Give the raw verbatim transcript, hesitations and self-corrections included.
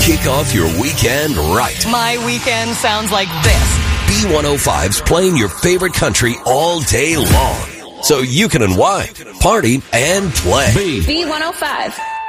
Kick off your weekend right. My weekend sounds like this. B one oh five's playing your favorite country all day long. So you can unwind, party, and play. B one oh five.